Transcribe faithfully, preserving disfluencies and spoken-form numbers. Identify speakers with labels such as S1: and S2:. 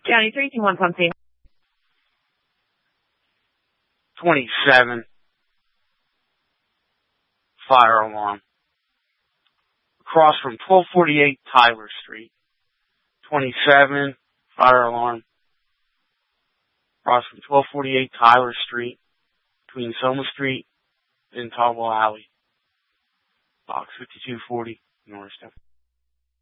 S1: County three two one Pump
S2: twenty-seven. Fire alarm. Across from twelve forty-eight Tyler Street. twenty-seven. Fire alarm. Across from twelve forty-eight Tyler Street. Between Soma Street and Tallwell Alley. Box fifty-two forty, Norristown.